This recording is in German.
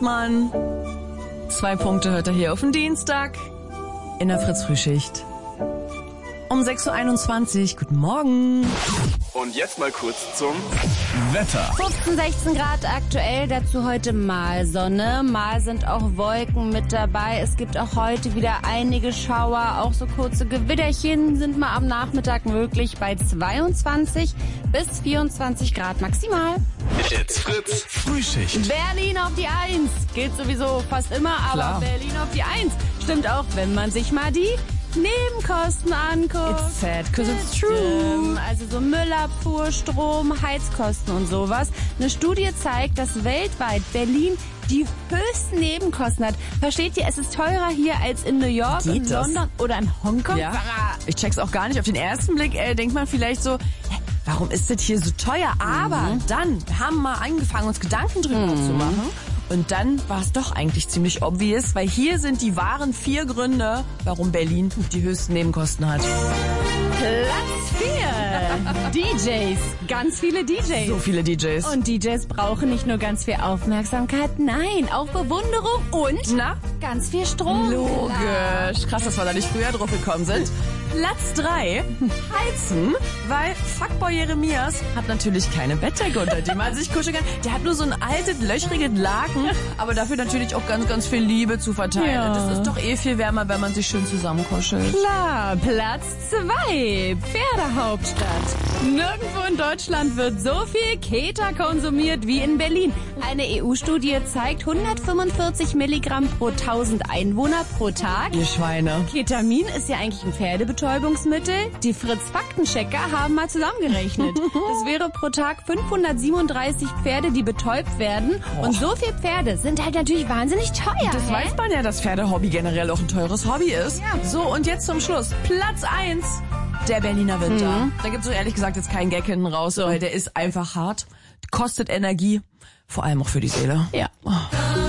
Hartmann. 2 Punkte hört er hier auf den Dienstag in der Fritz-Frühschicht. Um 6.21 Uhr. Guten Morgen. Und jetzt mal kurz zum Wetter. 15, 16 Grad aktuell, dazu heute mal Sonne, mal sind auch Wolken mit dabei. Es gibt auch heute wieder einige Schauer, auch so kurze Gewitterchen sind mal am Nachmittag möglich bei 22 bis 24 Grad maximal. It's Fritz Frühschicht. Berlin auf die 1 geht sowieso fast immer, aber Klar. Berlin auf die 1 stimmt auch, wenn man sich mal die Nebenkosten anguckt. It's sad, 'cause it's true. Also so Müllabfuhr, Strom, Heizkosten und sowas. Eine Studie zeigt, dass weltweit Berlin die höchsten Nebenkosten hat. Versteht ihr, es ist teurer hier als in New York, Geht in das? London oder in Hongkong. Ja. Ich check's auch gar nicht. Auf den ersten Blick denkt man vielleicht so, warum ist das hier so teuer? Aber dann haben wir mal angefangen, uns Gedanken drüber zu machen. Und dann war es doch eigentlich ziemlich obvious, weil hier sind die wahren 4 Gründe, warum Berlin die höchsten Nebenkosten hat. Platz 4. DJs. Ganz viele DJs. So viele DJs. Und DJs brauchen nicht nur ganz viel Aufmerksamkeit, nein, auch Bewunderung und Na? ganz viel Strom. Logisch. Krass, dass wir da nicht früher drauf gekommen sind. Platz 3, Heizen, weil Fuckboy Jeremias hat natürlich keine Bettdecke, unter dem man sich kuscheln kann. Der hat nur so ein altes, löchriges Laken, aber dafür natürlich auch ganz, ganz viel Liebe zu verteilen. Ja. Das ist doch viel wärmer, wenn man sich schön zusammenkuschelt. Klar, Platz 2, Pferdehauptstadt. Nirgendwo in Deutschland wird so viel Keta konsumiert wie in Berlin. Eine EU-Studie zeigt 145 Milligramm pro 1000 Einwohner pro Tag. Ihr Schweine. Ketamin ist ja eigentlich ein Pferdebetäubungsmittel. Die Fritz-Faktenchecker haben mal zusammengerechnet. Das wäre pro Tag 537 Pferde, die betäubt werden. Und so viele Pferde sind halt natürlich wahnsinnig teuer. Das weiß man ja, dass Pferdehobby generell auch ein teures Hobby ist. Ja. So, und jetzt zum Schluss. Platz 1, der Berliner Winter. Da gibt's so ehrlich gesagt jetzt keinen Gag hinten raus, weil der ist einfach hart, kostet Energie, vor allem auch für die Seele. Ja.